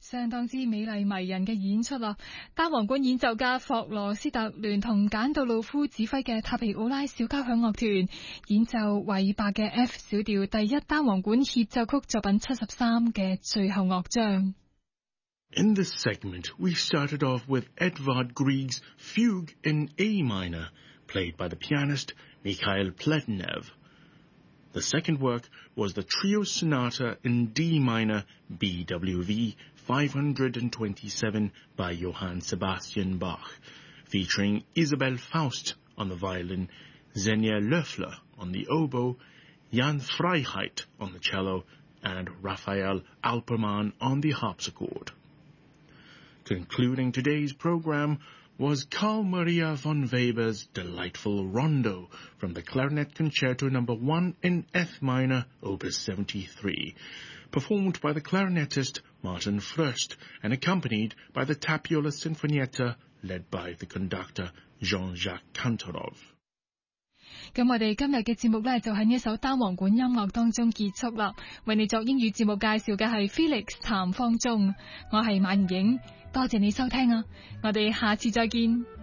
相當之美麗迷人嘅演出啦！單簧管演奏家霍羅斯特聯同簡杜魯夫指揮嘅塔皮奧拉小交響樂團演奏韋伯嘅 F 小調第一單簧管協奏曲作品73嘅最後樂章。 In this segment, we started off with Edvard Grieg's Fugue in A minor, played by the pianist Mikhail Pletnev. The second work was the Trio Sonata in D minor, BWV 527 by Johann Sebastian Bach, featuring Isabel Faust on the violin, Xenia Löffler on the oboe, Jan Freiheit on the cello, and Raphael Alpermann on the harpsichord. Concluding today's program was Carl Maria von Weber's delightful Rondo from the Clarinet Concerto No. 1 in F minor, Opus 73, performed by the clarinetist Martin Fröst and accompanied by the Tapiola Sinfonietta led by the conductor Jean-Jacques Kantorov。 咁我哋今日嘅節目呢，就喺呢首單簧管音樂當中結束啦。為你作英語節目介紹嘅係 Felix 譚方中，我係馬妍影，多謝你收聽啊！我哋下次再見。